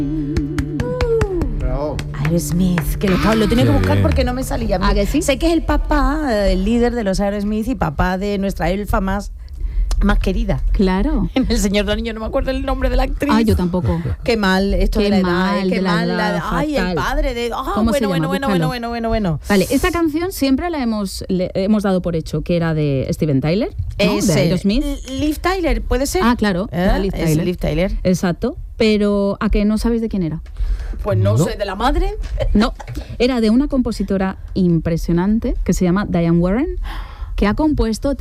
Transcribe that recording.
Aerosmith, que lo tenía que buscar porque no me salía. ¿Ah, que sí? Sé que es el papá, el líder de los Aerosmith y papá de nuestra elfa más querida. Claro. En El Señor de los Anillos no me acuerdo el nombre de la actriz. Ah, yo tampoco. Qué mal esto Qué de la edad, mal, qué de la mal. edad, Ay, el fatal. padre de... ¿Cómo se llama? Bueno. Vale, esta canción siempre le hemos dado por hecho que era de Steven Tyler, ¿no? De Aerosmith. Liv Tyler, ¿puede ser? Ah, claro, era Liv Es Tyler. Liv Tyler. Exacto, pero ¿a que no sabéis de quién era? Pues no sé, ¿de la madre? No, era de una compositora impresionante que se llama Diane Warren, que ha compuesto